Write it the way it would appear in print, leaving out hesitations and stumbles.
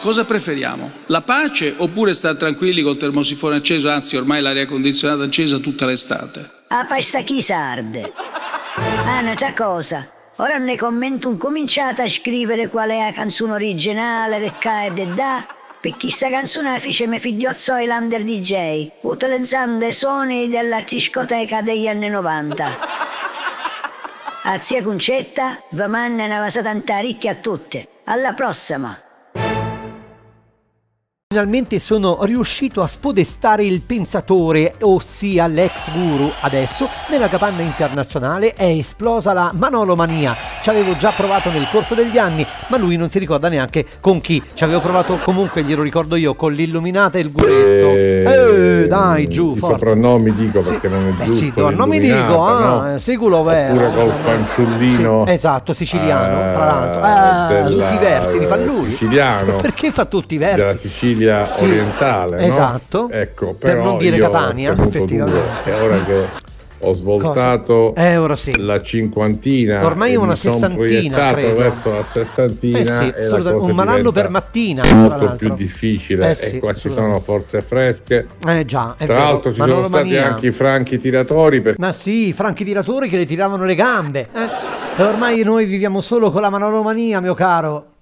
cosa preferiamo? La pace oppure stare tranquilli col termosifone acceso, anzi ormai l'aria condizionata accesa tutta l'estate? A pasta chi sarde? Un'altra cosa, ora ne commento cominciate a scrivere qual è la canzone originale, Riccardo da, perché sta canzone la fece mio figliozzo Highlander DJ, utilizzando i suoni della discoteca degli anni 90. A zia Concetta, vi manda una vasata tanta ricchia a tutte. Alla prossima! Finalmente sono riuscito a spodestare il pensatore, ossia l'ex guru. Adesso nella capanna internazionale è esplosa la manolomania. Ci avevo già provato nel corso degli anni, ma lui non si ricorda neanche con chi. Ci avevo provato comunque, glielo ricordo io, con l'illuminata e il guretto. Dai, giù, forza. I soprannomi dico perché non è giusto. Sì, non mi dico, no? sicuro vero. Oppure col fanciullino. Sì, esatto, siciliano, tra l'altro. Tutti i versi li fa lui. Siciliano. Perché fa tutti i versi? Della Sicilia orientale, no? Esatto. Ecco, per però non dire io Catania, effettivamente. Ora che ho svoltato ora sì. la cinquantina, ormai una sessantina, credo. Verso la sessantina, sì, un malanno per mattina, molto più difficile. Sì, e qua ci sono forze fresche. Già, è tra vero. l'altro ci sono stati anche i franchi tiratori. Ma sì, i franchi tiratori che le tiravano le gambe. E ormai noi viviamo solo con la manolomania, mio caro.